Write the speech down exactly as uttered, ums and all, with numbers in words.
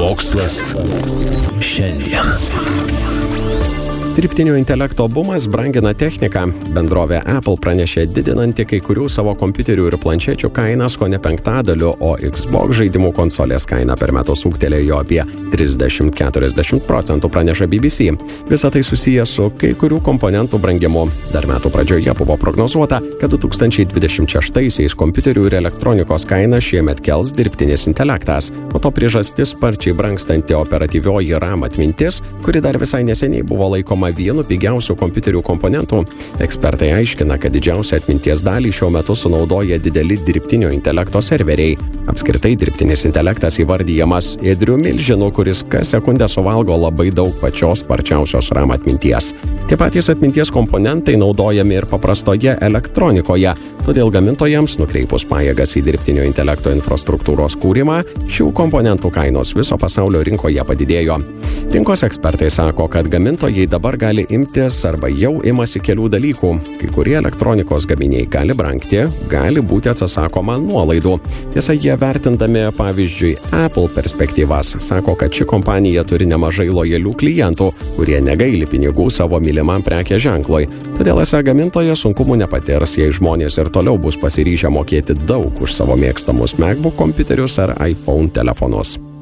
Mokslas šiandien. Dirbtinio intelekto bumas brangina techniką. Bendrovė Apple pranešė didinanti kai kurių savo kompiuterių ir planšečių kainas kone penktadaliu, o Xbox žaidimų konsolės kaina per metus ūgtelėjo apie trisdešimt iki keturiasdešimt procentų, praneša B B C. Visa tai susiję su kai kurių komponentų brangimu. Dar metų pradžioje buvo prognozuota, kad du tūkstančiai dvidešimt šeštaisiais kompiuterių ir elektronikos kainą šiemet kels dirbtinis intelektas. O to priežastis sparčiai brangstanti operatyvioji RAM atmintis, kuri dar visai neseniai buvo laikoma vienu pigiausių kompiuterių komponentų. Ekspertai aiškina, kad didžiausią atminties dalį šiuo metu sunaudoja dideli dirbtinio intelekto serveriai. Apskritai dirbtinis intelektas įvardijamas ėdriu milžinu, kuris kas sekundę suvalgo labai daug pačios sparčiausios RAM atminties. Tie patys atminties komponentai naudojami ir paprastoje elektronikoje, todėl gamintojams nukreipus pajėgas į dirbtinio intelekto infrastruktūros kūrimą, šių komponentų kainos viso pasaulio rinkoje padidėjo. Rinkos ekspertai sako, kad gamintojai dabar gali imtis arba jau imasi kelių dalykų. Kai kurie elektronikos gaminiai gali brangti, gali būti atsisakoma nuolaidų. Tiesa, jie vertindami, pavyzdžiui, Apple perspektyvas, sako, kad ši kompanija turi nemažai lojalių klientų, kurie negaili pinigų savo mylimam prekės ženklui. Todėl esą gamintojas sunkumų nepatirs, jei žmonės ir toliau bus pasiryžę mokėti daug už savo mėgstamus MacBook kompiuterius ar iPhone telefonus.